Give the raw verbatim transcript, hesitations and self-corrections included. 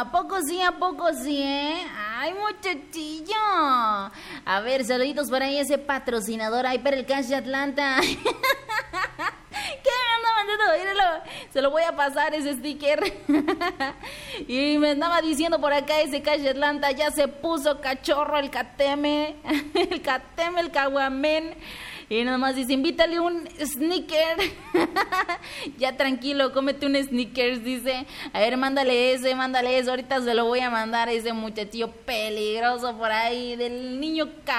¿A poco sí, a poco sí, eh? Ay, muchachillo. A ver, saluditos por ahí ese patrocinador ahí para el Cash de Atlanta. ¿Qué me anda mandando? Míralo, se lo voy a pasar ese sticker. Y me andaba diciendo por acá ese Cash de Atlanta, ya se puso cachorro el cateme, el cateme, el caguamén. Y nada más dice, invítale un sneaker. Ya tranquilo, cómete un sneakers, dice. A ver, mándale ese, mándale eso. Ahorita se lo voy a mandar a ese muchachillo peligroso por ahí, del niño